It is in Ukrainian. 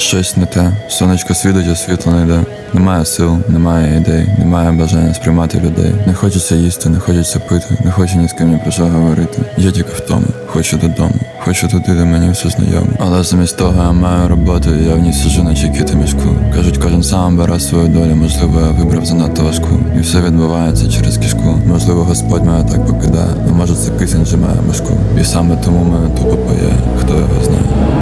Щось не те, сонечко світить, а світло не йде. Немає сил, немає ідей, немає бажання сприймати людей. Не хочеться їсти, не хочеться пити, не хочу ні з ким ні про що говорити. Я тільки втому, хочу додому, хочу туди, де мені все знайомо. Але замість того я маю роботу, і я в ній сиджу на чекіти мішку. Кажуть, кожен сам бере свою долю, можливо, я вибрав занадто важку. І все відбувається через кишку. Можливо, Господь мене так покидає, а може це кисень же має башку. І саме тому мене тупо пає, хто його знає.